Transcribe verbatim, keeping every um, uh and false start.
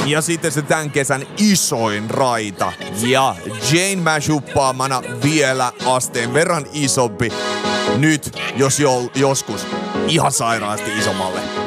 Ja sitten se tämän kesän isoin raita. Ja Jane mashuppaamana vielä asteen verran isompi. Nyt, jos jo, joskus, ihan sairaasti isommalle.